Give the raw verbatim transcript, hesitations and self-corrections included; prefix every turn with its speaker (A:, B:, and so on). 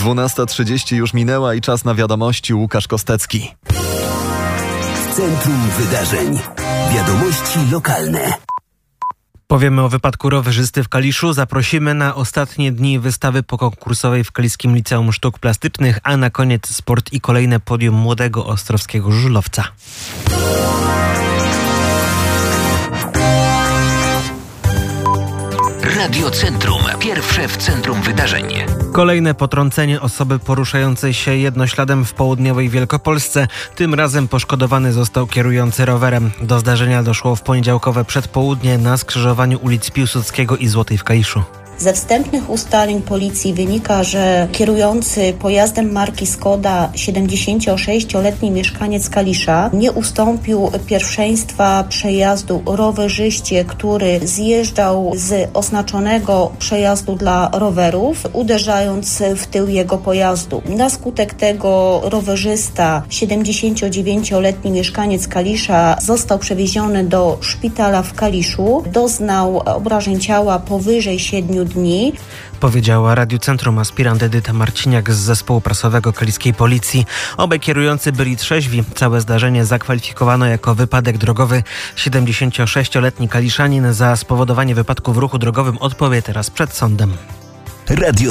A: dwunasta trzydzieści już minęła i czas na wiadomości. Łukasz Kostecki.
B: Centrum Wydarzeń. Wiadomości lokalne.
C: Powiemy o wypadku rowerzysty w Kaliszu, zaprosimy na ostatnie dni wystawy pokonkursowej w Kaliskim Liceum Sztuk Plastycznych, a na koniec sport i kolejne podium młodego ostrowskiego żużlowca.
B: Radio Centrum. Pierwsze w centrum wydarzeń.
C: Kolejne potrącenie osoby poruszającej się jednośladem w południowej Wielkopolsce. Tym razem poszkodowany został kierujący rowerem. Do zdarzenia doszło w poniedziałkowe przedpołudnie na skrzyżowaniu ulic Piłsudskiego i Złotej w Kaliszu.
D: Ze wstępnych ustaleń policji wynika, że kierujący pojazdem marki Skoda siedemdziesięciosześcioletni mieszkaniec Kalisza nie ustąpił pierwszeństwa przejazdu rowerzyście, który zjeżdżał z oznaczonego przejazdu dla rowerów, uderzając w tył jego pojazdu. Na skutek tego rowerzysta, siedemdziesięciodziewięcioletni mieszkaniec Kalisza, został przewieziony do szpitala w Kaliszu. Doznał obrażeń ciała powyżej siedmiu dni.
C: Powiedziała Radiu Centrum aspirant Edyta Marciniak z zespołu prasowego kaliskiej policji. Obaj kierujący byli trzeźwi. Całe zdarzenie zakwalifikowano jako wypadek drogowy. siedemdziesięciosześcioletni kaliszanin za spowodowanie wypadku w ruchu drogowym odpowie teraz przed sądem.
B: Radio